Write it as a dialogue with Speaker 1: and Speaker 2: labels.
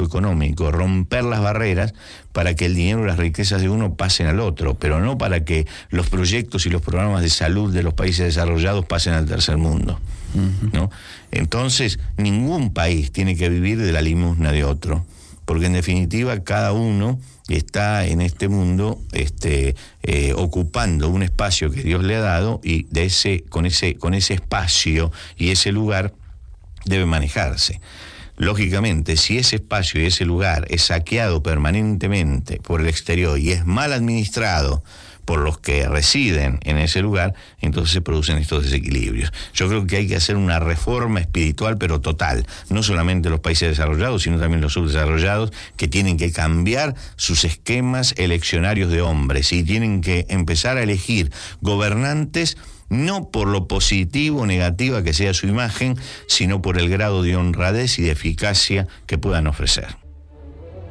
Speaker 1: crecimiento económico, romper las barreras para que el dinero y las riquezas de uno pasen al otro, pero no para que los proyectos y los programas de salud de los países desarrollados pasen al tercer mundo, ¿no? Entonces, ningún país tiene que vivir de la limosna de otro, porque en definitiva cada uno está en este mundo ocupando un espacio que Dios le ha dado, y con ese espacio y ese lugar debe manejarse. Lógicamente, si ese espacio y ese lugar es saqueado permanentemente por el exterior y es mal administrado por los que residen en ese lugar, entonces se producen estos desequilibrios. Yo creo que hay que hacer una reforma espiritual, pero total, no solamente los países desarrollados, sino también los subdesarrollados, que tienen que cambiar sus esquemas eleccionarios de hombres y tienen que empezar a elegir gobernantes no por lo positivo o negativa que sea su imagen, sino por el grado de honradez y de eficacia que puedan ofrecer.